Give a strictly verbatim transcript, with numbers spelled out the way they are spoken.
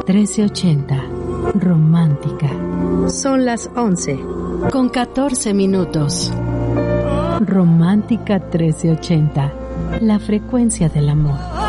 trece ochenta. Romántica. Son las once con catorce minutos. Romántica trece ochenta. La frecuencia del amor.